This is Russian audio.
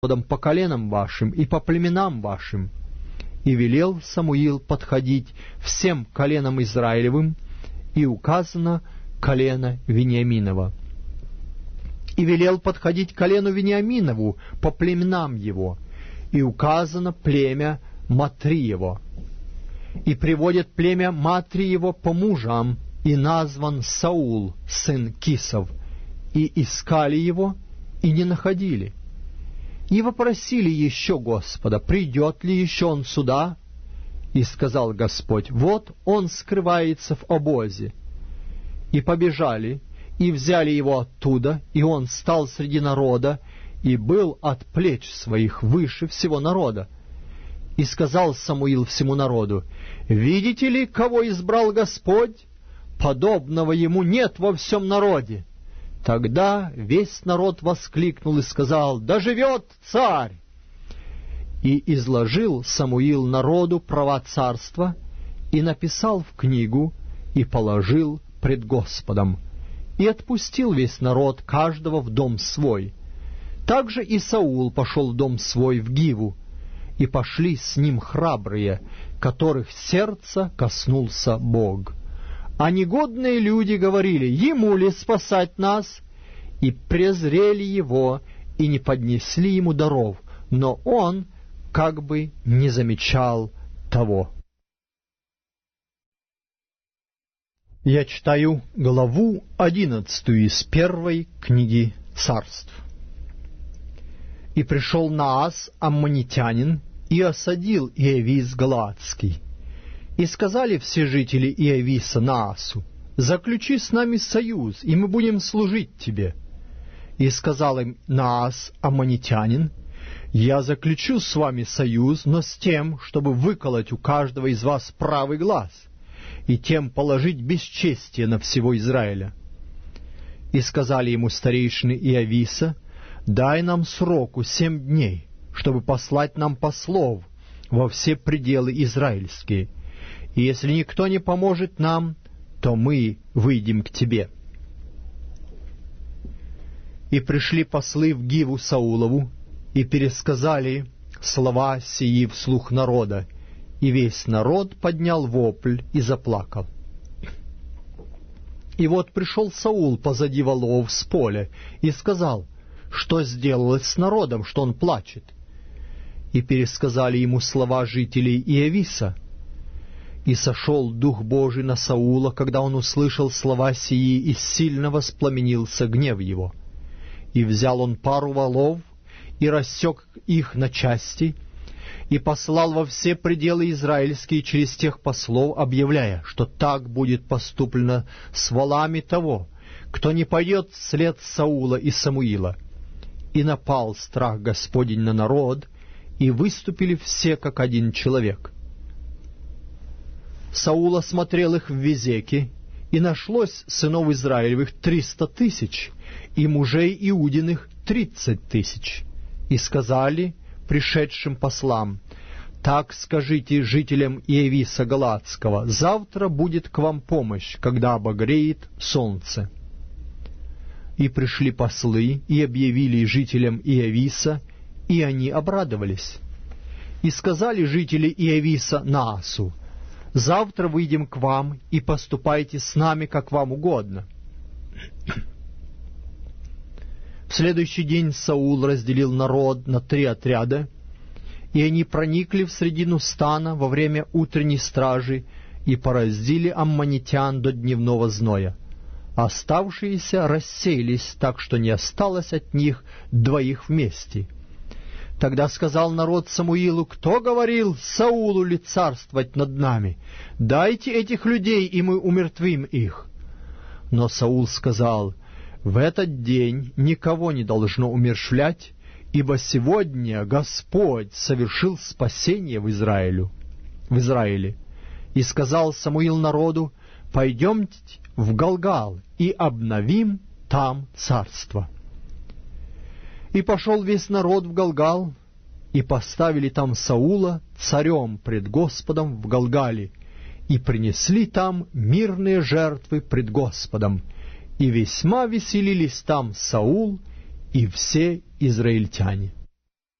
Господом по коленам вашим и по племенам вашим. И велел Самуил подходить всем коленам Израилевым, и указано колено Вениаминова. И велел подходить колену Вениаминову по племенам его, и указано племя Матриево. И приводит племя Матриево по мужам, и назван Саул, сын Кисов, и искали его, и не находили. И вопросили еще Господа, придет ли еще он сюда? И сказал Господь, вот он скрывается в обозе. И побежали, и взяли его оттуда, и он стал среди народа, и был от плеч своих выше всего народа. И сказал Самуил всему народу, видите ли, кого избрал Господь? Подобного ему нет во всем народе. Тогда весь народ воскликнул и сказал, да живет царь! И изложил Самуил народу права царства, и написал в книгу, и положил пред Господом, и отпустил весь народ каждого в дом свой. Также и Саул пошел в дом свой в Гиву, и пошли с ним храбрые, которых сердца коснулся Бог. А негодные люди говорили, ему ли спасать нас? И презрели его, и не поднесли ему даров, но он как бы не замечал того. Я читаю главу 11 из первой книги Царств. «И пришел Наас, аммонитянин, и осадил Иавис Галаадский. И сказали все жители Иависа Наасу, заключи с нами союз, и мы будем служить тебе. И сказал им Наас, аммонитянин, я заключу с вами союз, но с тем, чтобы выколоть у каждого из вас правый глаз, и тем положить бесчестие на всего Израиля. И сказали ему старейшины Иависа, дай нам сроку 7 дней, чтобы послать нам послов во все пределы израильские, и если никто не поможет нам, то мы выйдем к тебе. И пришли послы в Гиву Саулову, и пересказали слова сии вслух народа, и весь народ поднял вопль и заплакал. И вот пришел Саул позади волов с поля, и сказал, что сделалось с народом, что он плачет. И пересказали ему слова жителей Иависа. И сошел Дух Божий на Саула, когда он услышал слова сии, и сильно воспламенился гнев его. И взял он пару волов, и рассек их на части, и послал во все пределы израильские через тех послов, объявляя, что так будет поступлено с волами того, кто не пойдет вслед Саула и Самуила. И напал страх Господень на народ, и выступили все, как один человек. Саул осмотрел их в Везеке, и нашлось сынов Израилевых 300 000, и мужей Иудиных 30 000. И сказали пришедшим послам, так скажите жителям Иависа Галаадского, завтра будет к вам помощь, когда обогреет солнце. И пришли послы, и объявили жителям Иависа, и они обрадовались. И сказали жители Иависа Наасу, завтра выйдем к вам, и поступайте с нами, как вам угодно. В следующий день Саул разделил народ на 3 отряда, и они проникли в средину стана во время утренней стражи и пораздили аммонитян до дневного зноя. Оставшиеся рассеялись так, что не осталось от них 2 вместе. Тогда сказал народ Самуилу, кто говорил Саулу ли царствовать над нами? Дайте этих людей, и мы умертвим их. Но Саул сказал, в этот день никого не должно умерщвлять, ибо сегодня Господь совершил спасение в Израиле. И сказал Самуил народу, пойдемте в Галгал и обновим там царство. И пошел весь народ в Галгал, и поставили там Саула царем пред Господом в Галгале, и принесли там мирные жертвы пред Господом, и весьма веселились там Саул и все израильтяне.